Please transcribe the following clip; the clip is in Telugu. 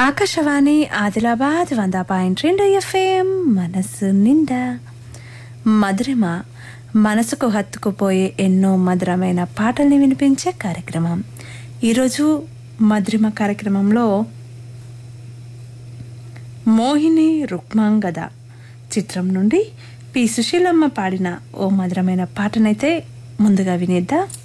ఆకాశవాణి ఆదిలాబాద్ 100.2 FM మనసు నిండా మధురిమ మనసుకు హత్తుకుపోయే ఎన్నో మధురమైన పాటల్ని వినిపించే కార్యక్రమం. ఈరోజు మధురిమ కార్యక్రమంలో మోహిని రుక్మాంగద చిత్రం నుండి పి సుశీలమ్మ పాడిన ఓ మధురమైన పాటనైతే ముందుగా వినేద్దాం.